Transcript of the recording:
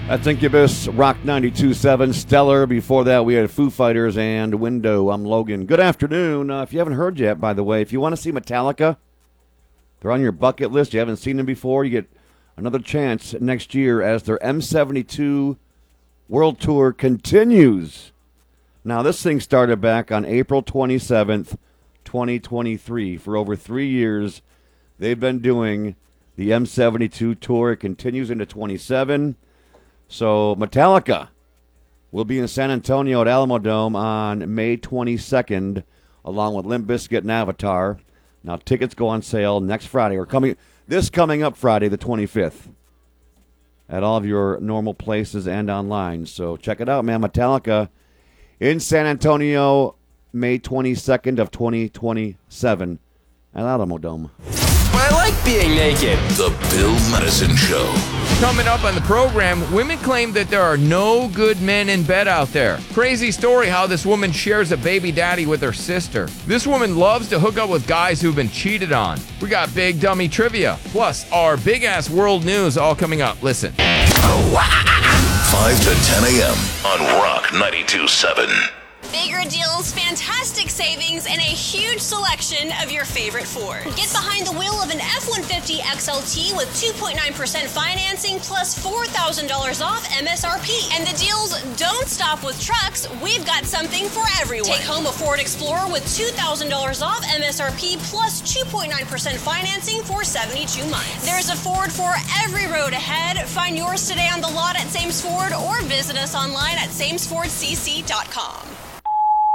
That's Incubus, Rock 92.7, Stellar. Before that, we had Foo Fighters and Window. I'm Logan. Good afternoon. If you haven't heard yet, by the way, if you want to see Metallica, they're on your bucket list. You haven't seen them before, you get another chance next year as their M72 World Tour continues. Now, this thing started back on April 27th, 2023. For over 3 years, they've been doing the M72 tour. It continues into 27. So Metallica will be in San Antonio at Alamo Dome on May 22nd, along with Limp Bizkit and Avatar. Now, tickets go on sale next Friday, coming up Friday, the 25th, at all of your normal places and online. So check it out, man. Metallica in San Antonio, May 22nd of 2027 at Alamo Dome. I like being naked. The Bill Madison Show. Coming up on the program, women claim that there are no good men in bed out there. Crazy story how this woman shares a baby daddy with her sister. This woman loves to hook up with guys who've been cheated on. We got big dummy trivia, plus our big-ass world news all coming up. Listen. 5 to 10 a.m. on Rock 92.7. Bigger deals, fantastic savings, and a huge selection of your favorite Ford. Get behind the wheel of an F-150 XLT with 2.9% financing plus $4,000 off MSRP. And the deals don't stop with trucks. We've got something for everyone. Take home a Ford Explorer with $2,000 off MSRP plus 2.9% financing for 72 months. There's a Ford for every road ahead. Find yours today on the lot at Sames Ford or visit us online at samesfordcc.com.